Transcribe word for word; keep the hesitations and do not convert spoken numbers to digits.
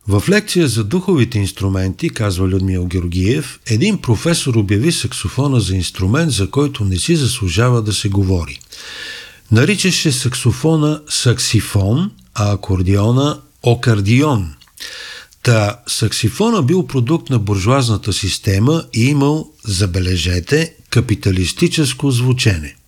В лекция за духовите инструменти, казва Людмил Георгиев, един професор обяви саксофона за инструмент, за който не си заслужава да се говори. Наричаше саксофона саксифон, а акордеона окардион. Та саксифона бил продукт на буржоазната система и имал, забележете, капиталистическо звучене.